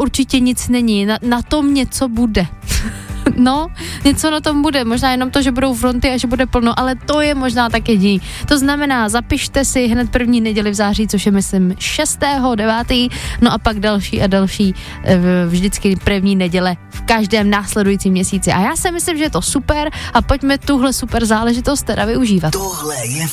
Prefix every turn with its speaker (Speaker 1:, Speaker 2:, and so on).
Speaker 1: určitě nic není, na tom něco bude. No, něco na tom bude, možná jenom to, že budou fronty a že bude plno, ale to je možná tak jediný. To znamená, zapište si hned první neděli v září, což je myslím 6.9. No a pak další a další vždycky první neděle v každém následujícím měsíci. A já si myslím, že je to super a pojďme tuhle super záležitost teda využívat.
Speaker 2: Tohle je